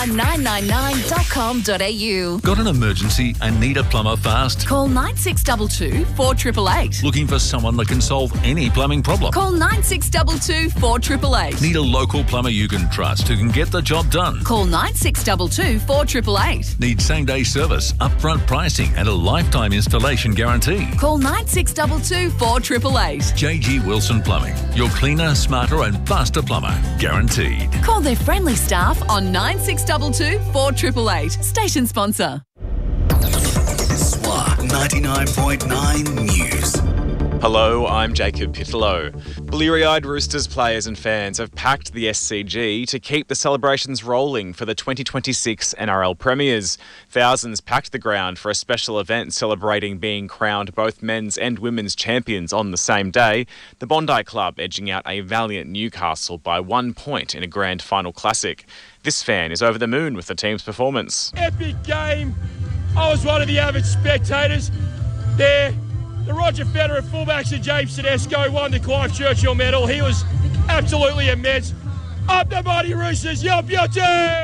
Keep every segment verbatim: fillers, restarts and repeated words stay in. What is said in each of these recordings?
one nine nine nine dot com dot a u. Got an emergency and need a plumber fast? Call nine six two two, four eight eight eight. Looking for someone that can solve any plumbing problem? Call nine six two two, four eight eight eight. Need a local plumber you can trust who can get the job done? Call nine six two two, four eight eight eight. Need same-day service, upfront pricing and a lifetime installation guarantee? Call nine six two two, four eight eight eight. J G Wilson Plumbing. Your cleaner, smarter and faster plumber. Guaranteed. Call their friendly staff on nine six two two, four eight eight eight. Station sponsor. S W A ninety-nine point nine News. Hello, I'm Jacob Pitlow. Bleary-eyed Roosters players and fans have packed the S C G to keep the celebrations rolling for the twenty twenty-six N R L Premiers. Thousands packed the ground for a special event celebrating being crowned both men's and women's champions on the same day, the Bondi Club edging out a valiant Newcastle by one point in a grand final classic. This fan is over the moon with the team's performance. Epic game. I was one of the avid spectators there. The Roger Federer fullbacks and James Tedesco won the Clive Churchill medal. He was absolutely immense. Up the mighty Roosters, your beauty!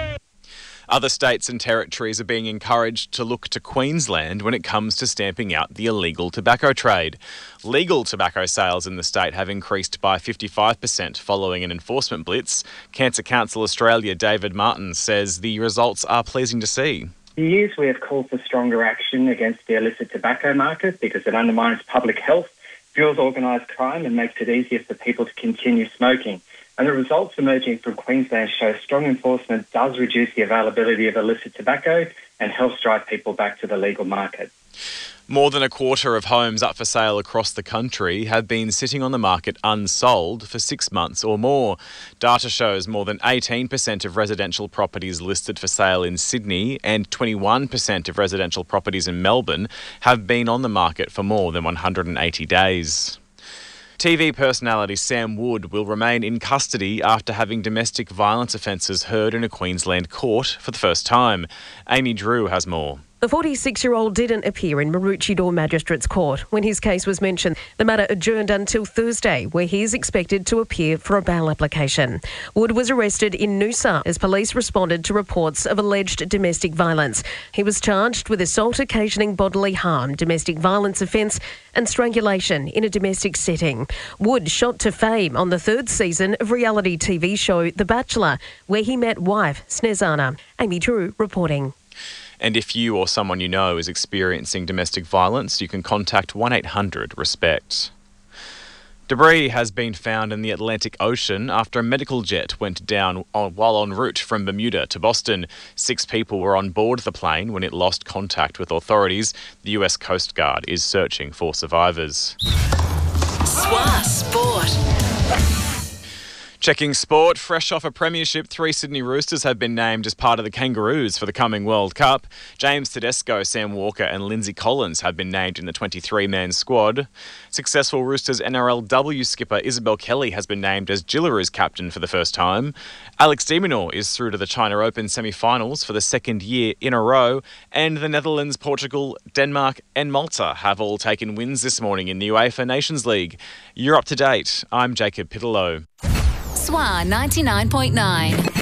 Other states and territories are being encouraged to look to Queensland when it comes to stamping out the illegal tobacco trade. Legal tobacco sales in the state have increased by fifty-five percent following an enforcement blitz. Cancer Council Australia David Martin says the results are pleasing to see. For years, we have called for stronger action against the illicit tobacco market because it undermines public health, fuels organised crime and makes it easier for people to continue smoking. And the results emerging from Queensland show strong enforcement does reduce the availability of illicit tobacco and helps drive people back to the legal market. More than a quarter of homes up for sale across the country have been sitting on the market unsold for six months or more. Data shows more than eighteen percent of residential properties listed for sale in Sydney and twenty-one percent of residential properties in Melbourne have been on the market for more than one hundred eighty days. T V personality Sam Wood will remain in custody after having domestic violence offences heard in a Queensland court for the first time. Amy Drew has more. The forty-six-year-old didn't appear in Maroochydore Magistrates Court when his case was mentioned. The matter adjourned until Thursday, where he is expected to appear for a bail application. Wood was arrested in Noosa as police responded to reports of alleged domestic violence. He was charged with assault occasioning bodily harm, domestic violence offence and strangulation in a domestic setting. Wood shot to fame on the third season of reality T V show The Bachelor, where he met wife Snezana. Amy Drew reporting. And if you or someone you know is experiencing domestic violence, you can contact one eight hundred RESPECT. Debris has been found in the Atlantic Ocean after a medical jet went down on, while en route from Bermuda to Boston. Six people were on board the plane when it lost contact with authorities. The U S Coast Guard is searching for survivors. S W A Sport. Checking sport, fresh off a premiership, three Sydney Roosters have been named as part of the Kangaroos for the coming World Cup. James Tedesco, Sam Walker and Lindsay Collins have been named in the twenty-three man squad. Successful Roosters N R L W skipper Isabel Kelly has been named as Jillaroos captain for the first time. Alex de Minaur is through to the China Open semi-finals for the second year in a row. And the Netherlands, Portugal, Denmark and Malta have all taken wins this morning in the UEFA Nations League. You're up to date. I'm Jacob Pitlow. S W A ninety-nine point nine.